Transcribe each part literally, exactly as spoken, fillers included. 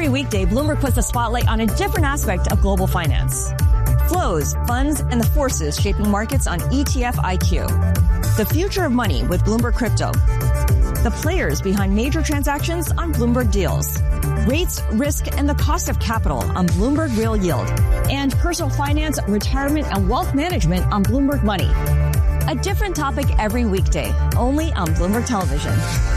Every weekday, Bloomberg puts a spotlight on a different aspect of global finance. Flows, funds, and the forces shaping markets on E T F I Q. The future of money with Bloomberg Crypto. The players behind major transactions on Bloomberg Deals. Rates, risk, and the cost of capital on Bloomberg Real Yield. And personal finance, retirement, and wealth management on Bloomberg Money. A different topic every weekday, only on Bloomberg Television.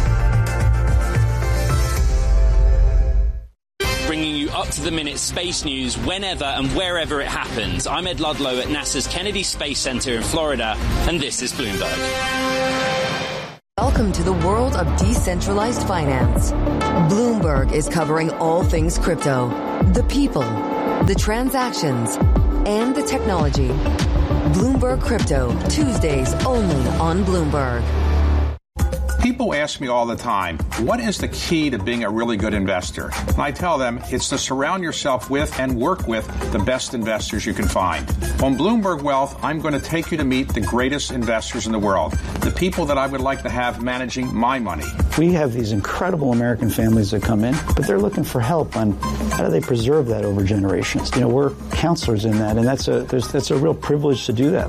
Bringing you up-to-the-minute space news whenever and wherever it happens. I'm Ed Ludlow at NASA's Kennedy Space Center in Florida, and this is Bloomberg. Welcome to the world of decentralized finance. Bloomberg is covering all things crypto, the people, the transactions, and the technology. Bloomberg Crypto, Tuesdays only on Bloomberg. People ask me all the time, what is the key to being a really good investor? And I tell them it's to surround yourself with and work with the best investors you can find. On Bloomberg Wealth, I'm going to take you to meet the greatest investors in the world, the people that I would like to have managing my money. We have these incredible American families that come in, but they're looking for help on how do they preserve that over generations. You know, we're counselors in that, and that's a there's, that's a real privilege to do that.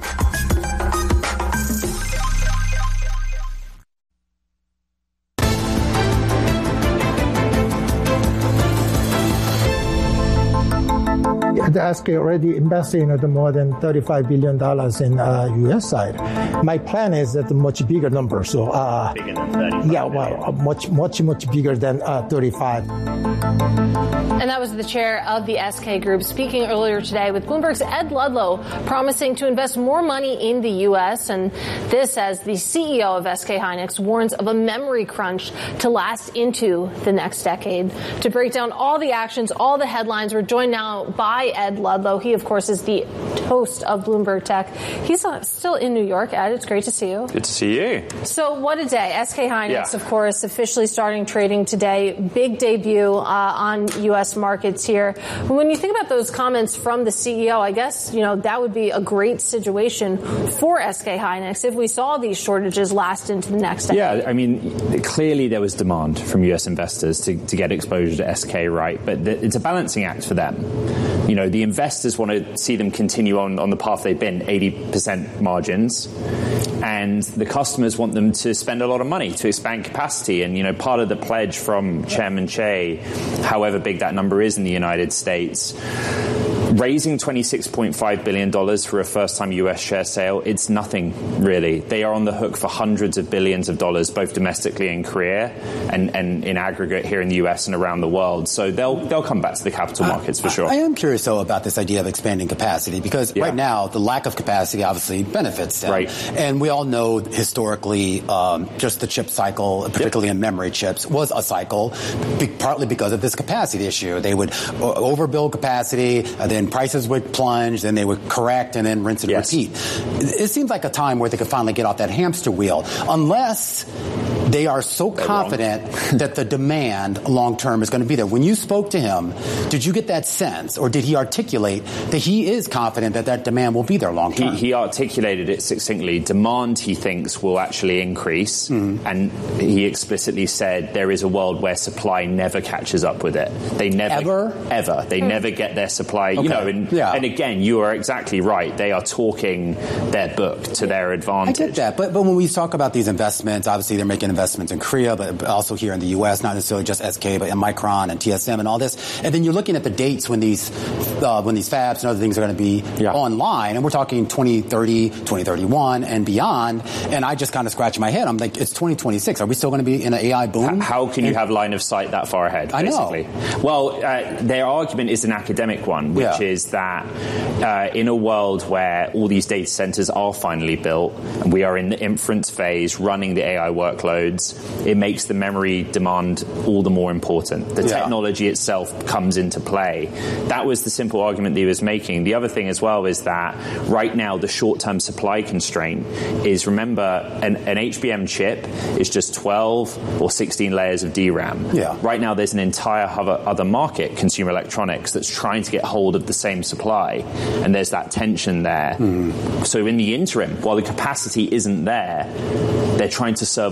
The S K already invested you know, the more than thirty-five billion dollars in uh, U S side. My plan is that a much bigger number. So, uh, bigger than thirty-five. Yeah, well, much, much, much bigger than uh, thirty-five. And that was the chair of the S K Group speaking earlier today with Bloomberg's Ed Ludlow, promising to invest more money in the U S. And this as the C E O of S K Hynix warns of a memory crunch to last into the next decade. To break down all the actions, all the headlines, we're joined now by Ed Ludlow. He, of course, is the host of Bloomberg Tech. He's still in New York. Ed, it's great to see you. Good to see you. So what a day. S K Hynix, yeah. of course, officially starting trading today. Big debut uh, on U S markets here. When you think about those comments from the C E O, I guess, you know, that would be a great situation for S K Hynix if we saw these shortages last into the next decade. Yeah, I mean, clearly there was demand from U S investors to, to get exposure to S K, right? But th- it's a balancing act for them. You know, the investors want to see them continue on, on the path they've been, eighty percent margins. And the customers want them to spend a lot of money to expand capacity. And, you know, part of the pledge from Chairman Che, however big that number is in the United States, raising twenty-six point five billion dollars for a first-time U S share sale, it's nothing, really. They are on the hook for hundreds of billions of dollars, both domestically in Korea and, and in aggregate here in the U S and around the world. So they'll they'll come back to the capital markets for sure. I, I am curious, though, about this idea of expanding capacity, because yeah. right now, the lack of capacity obviously benefits them. Right. And we all know historically um, just the chip cycle, particularly yep. in memory chips, was a cycle, be, partly because of this capacity issue. They would overbuild capacity, and then prices would plunge, then they would correct, and then rinse and yes. repeat. It seems like a time where they could finally get off that hamster wheel, unless they are so They're confident that the demand long-term is going to be there. When you spoke to him, did you get that sense, or did he articulate that he is confident that that demand will be there long-term? He, he articulated it succinctly. Demand, he thinks, will actually increase, mm-hmm. and he explicitly said there is a world where supply never catches up with it. They never, ever, ever. They mm. never get their supply. Okay. You know, and, yeah. and again, you are exactly right. They are talking their book to their advantage. I get that, but but when we talk about these investments, obviously they're making investments in Korea, but also here in the U S, not necessarily just S K, but Micron and T S M and all this. And then you're looking at the dates when these uh, when these fabs and other things are going to be yeah. online, and we're talking twenty thirty, twenty thirty-one, and beyond. And I just kind of scratch my head. I'm like, it's twenty twenty-six. Are we still going to be in an A I boom? How can you and, have line of sight that far ahead, basically? I know. Well, uh, their argument is an academic one, which yeah. is that uh, in a world where all these data centers are finally built, and we are in the inference phase running the A I workloads, it makes the memory demand all the more important. The yeah. technology itself comes into play. That was the simple argument that he was making. The other thing as well is that right now the short-term supply constraint is, remember, an, an H B M chip is just twelve or sixteen layers of D RAM. Yeah. Right now there's an entire other, other market, consumer electronics, that's trying to get hold of the same supply, and there's that tension there. Mm. So in the interim, while the capacity isn't there, they're trying to serve all these customers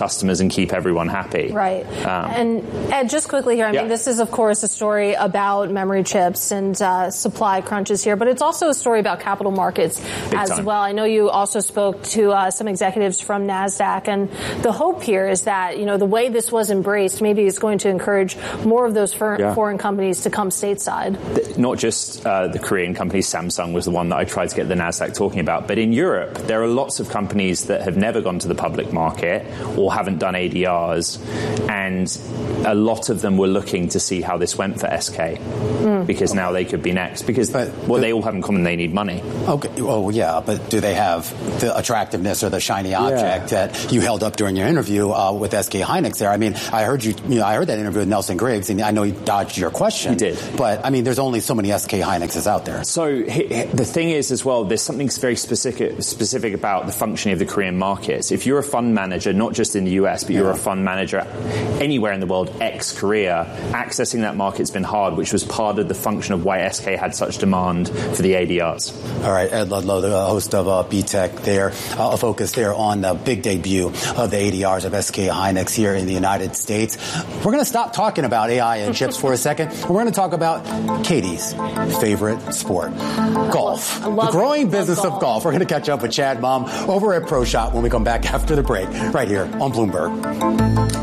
customers and keep everyone happy. Right. Um, and Ed, just quickly here, I yeah. mean, this is, of course, a story about memory chips and uh, supply crunches here, but it's also a story about capital markets Big as time. well. I know you also spoke to uh, some executives from NASDAQ, and the hope here is that, you know, the way this was embraced, maybe it's going to encourage more of those for- yeah. foreign companies to come stateside. The, not just uh, the Korean companies. Samsung was the one that I tried to get the NASDAQ talking about, but in Europe, there are lots of companies that have never gone to the public market or haven't done A D Rs, and a lot of them were looking to see how this went for S K, mm. because now they could be next, because but, well, but, they all have in common they need money. Okay. Oh, yeah, but do they have the attractiveness or the shiny object yeah. that you held up during your interview uh, with S K Hynix there? I mean, I heard you, you know, I heard that interview with Nelson Griggs, and I know he dodged your question. He did. But, I mean, there's only so many S K Hynixes out there. So he, the thing is, as well, there's something very specific specific about the functioning of the Korean markets. If you're a fund manager, not just in the U S, but you're yeah. a fund manager anywhere in the world, ex-Korea, accessing that market's been hard, which was part of the function of why S K had such demand for the A D Rs. All right, Ed Ludlow, the host of uh, B Tech there, uh, a focus there on the big debut of the A D Rs of S K Hynix here in the United States. We're going to stop talking about A I and chips for a second. We're going to talk about Katie's favorite sport, golf. I love the growing it. business golf. of golf. We're going to catch up with Chad Mom over at Pro Shop when we come back after the break, right here on Bloomberg.